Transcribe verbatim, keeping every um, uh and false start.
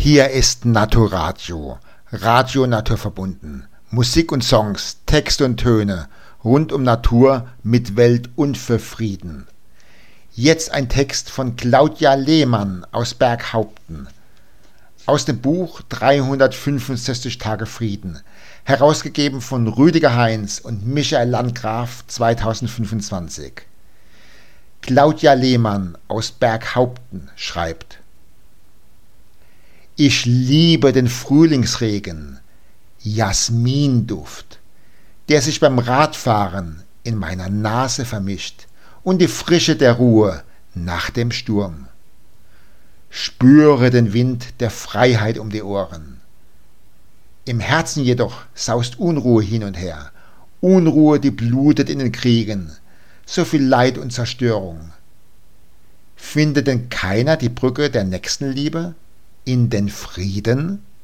Hier ist Naturadio, Radio naturverbunden. Musik und Songs, Texte und Töne, rund um Natur, mit Welt und für Frieden. Jetzt ein Text von Claudia Lehmann aus Berghaupten. Aus dem Buch dreihundertfünfundsechzig Tage Frieden, herausgegeben von Rüdiger Heinz und Michael Landgraf zweitausendfünfundzwanzig. Claudia Lehmann aus Berghaupten schreibt: Ich liebe den Frühlingsregen, Jasminduft, der sich beim Radfahren in meiner Nase vermischt, und die Frische der Ruhe nach dem Sturm. Spüre den Wind der Freiheit um die Ohren. Im Herzen jedoch saust Unruhe hin und her, Unruhe, die blutet in den Kriegen, so viel Leid und Zerstörung. Findet denn keiner die Brücke der Nächstenliebe in den Frieden?